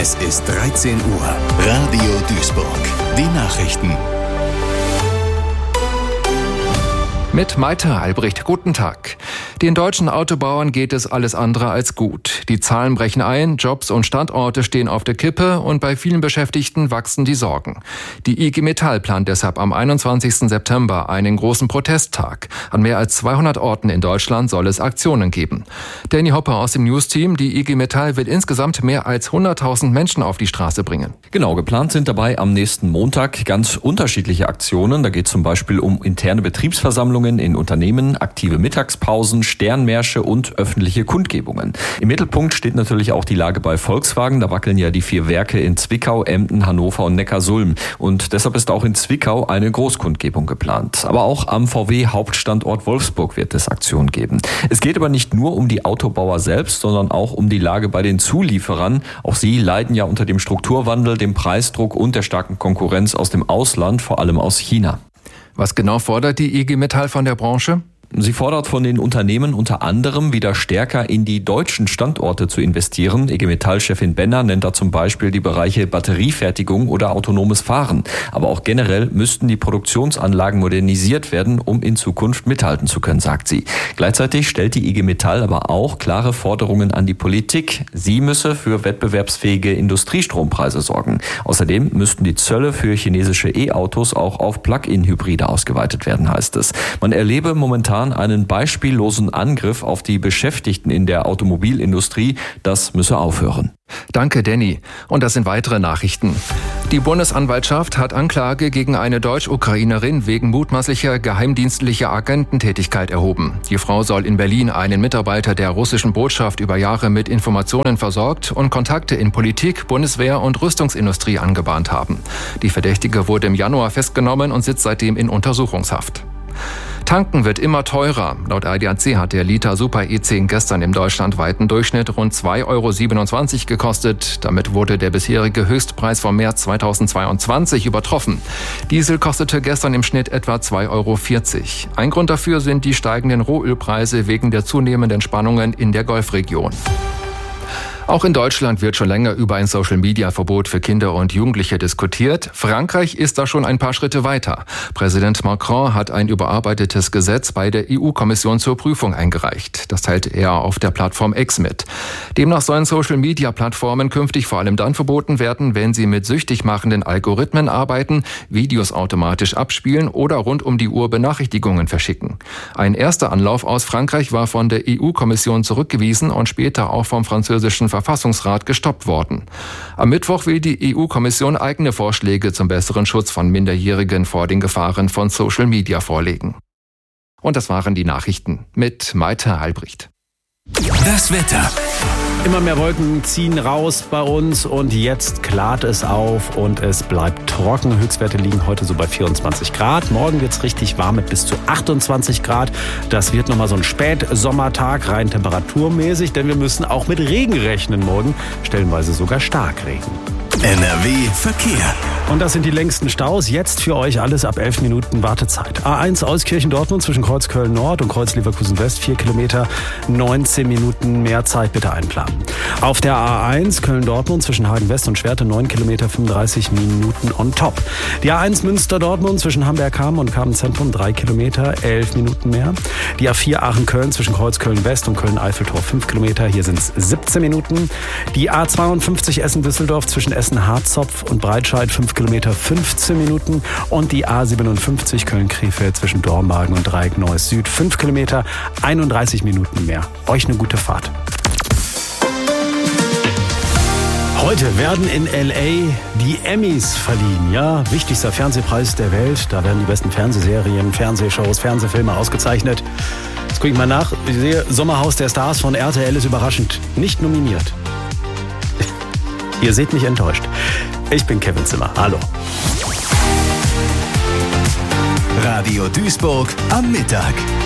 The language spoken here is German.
Es ist 13 Uhr. Radio Duisburg. Die Nachrichten. Mit Maite Albrecht, guten Tag. Den deutschen Autobauern geht es alles andere als gut. Die Zahlen brechen ein, Jobs und Standorte stehen auf der Kippe und bei vielen Beschäftigten wachsen die Sorgen. Die IG Metall plant deshalb am 21. September einen großen Protesttag. An mehr als 200 Orten in Deutschland soll es Aktionen geben. Danny Hopper aus dem News-Team, die IG Metall will insgesamt mehr als 100.000 Menschen auf die Straße bringen. Genau, geplant sind dabei am nächsten Montag ganz unterschiedliche Aktionen. Da geht es zum Beispiel um interne Betriebsversammlungen in Unternehmen, aktive Mittagspausen, Sternmärsche und öffentliche Kundgebungen. Im Mittelpunkt steht natürlich auch die Lage bei Volkswagen. Da wackeln ja die 4 Werke in Zwickau, Emden, Hannover und Neckarsulm. Und deshalb ist auch in Zwickau eine Großkundgebung geplant. Aber auch am VW-Hauptstandort Wolfsburg wird es Aktionen geben. Es geht aber nicht nur um die Autobauer selbst, sondern auch um die Lage bei den Zulieferern. Auch sie leiden ja unter dem Strukturwandel, dem Preisdruck und der starken Konkurrenz aus dem Ausland, vor allem aus China. Was genau fordert die IG Metall von der Branche? Sie fordert von den Unternehmen unter anderem wieder stärker in die deutschen Standorte zu investieren. IG Metall-Chefin Benner nennt da zum Beispiel die Bereiche Batteriefertigung oder autonomes Fahren. Aber auch generell müssten die Produktionsanlagen modernisiert werden, um in Zukunft mithalten zu können, sagt sie. Gleichzeitig stellt die IG Metall aber auch klare Forderungen an die Politik. Sie müsse für wettbewerbsfähige Industriestrompreise sorgen. Außerdem müssten die Zölle für chinesische E-Autos auch auf Plug-in-Hybride ausgeweitet werden, heißt es. Man erlebe momentan einen beispiellosen Angriff auf die Beschäftigten in der Automobilindustrie. Das müsse aufhören. Danke, Danny. Und das sind weitere Nachrichten. Die Bundesanwaltschaft hat Anklage gegen eine Deutsch-Ukrainerin wegen mutmaßlicher geheimdienstlicher Agententätigkeit erhoben. Die Frau soll in Berlin einen Mitarbeiter der russischen Botschaft über Jahre mit Informationen versorgt und Kontakte in Politik, Bundeswehr und Rüstungsindustrie angebahnt haben. Die Verdächtige wurde im Januar festgenommen und sitzt seitdem in Untersuchungshaft. Tanken wird immer teurer. Laut ADAC hat der Liter Super E10 gestern im deutschlandweiten Durchschnitt rund 2,27 € gekostet. Damit wurde der bisherige Höchstpreis vom März 2022 übertroffen. Diesel kostete gestern im Schnitt etwa 2,40 €. Ein Grund dafür sind die steigenden Rohölpreise wegen der zunehmenden Spannungen in der Golfregion. Auch in Deutschland wird schon länger über ein Social-Media-Verbot für Kinder und Jugendliche diskutiert. Frankreich ist da schon ein paar Schritte weiter. Präsident Macron hat ein überarbeitetes Gesetz bei der EU-Kommission zur Prüfung eingereicht. Das teilte er auf der Plattform X mit. Demnach sollen Social-Media-Plattformen künftig vor allem dann verboten werden, wenn sie mit süchtig machenden Algorithmen arbeiten, Videos automatisch abspielen oder rund um die Uhr Benachrichtigungen verschicken. Ein erster Anlauf aus Frankreich war von der EU-Kommission zurückgewiesen und später auch vom französischen Verfassungsrat gestoppt worden. Am Mittwoch will die EU-Kommission eigene Vorschläge zum besseren Schutz von Minderjährigen vor den Gefahren von Social Media vorlegen. Und das waren die Nachrichten mit Maite Albrecht. Das Wetter. Immer mehr Wolken ziehen raus bei uns und jetzt klart es auf und es bleibt trocken. Höchstwerte liegen heute so bei 24 Grad. Morgen wird es richtig warm mit bis zu 28 Grad. Das wird nochmal so ein Spätsommertag, rein temperaturmäßig, denn wir müssen auch mit Regen rechnen morgen. Stellenweise sogar Starkregen. NRW Verkehr. Und das sind die längsten Staus. Jetzt für euch alles ab 11 Minuten Wartezeit. A1 Euskirchen-Dortmund zwischen Kreuz Köln-Nord und Kreuz Leverkusen-West, 4 Kilometer, 19 Minuten mehr Zeit bitte einplanen. Auf der A1 Köln-Dortmund zwischen Hagen-West und Schwerte, 9 Kilometer, 35 Minuten on top. Die A1 Münster-Dortmund zwischen Hamburg-Hamm und Kamen-Zentrum, 3 Kilometer, 11 Minuten mehr. Die A4 Aachen-Köln zwischen Kreuz Köln-West und Köln-Eiffeltor, 5 Kilometer, hier sind es 17 Minuten. Die A52 Essen-Düsseldorf zwischen Essen-Harzopf und Breitscheid, 5 Kilometer, 15 Minuten. Und die A57 Köln-Krefeld zwischen Dormagen und Dreieck-Neuss Süd, 5 Kilometer, 31 Minuten mehr. Euch eine gute Fahrt. Heute werden in L.A. die Emmys verliehen. Ja, wichtigster Fernsehpreis der Welt. Da werden die besten Fernsehserien, Fernsehshows, Fernsehfilme ausgezeichnet. Jetzt gucke ich mal nach. Ich sehe, Sommerhaus der Stars von RTL ist überraschend nicht nominiert. Ihr seht mich enttäuscht. Ich bin Kevin Zimmer. Hallo. Radio Duisburg am Mittag.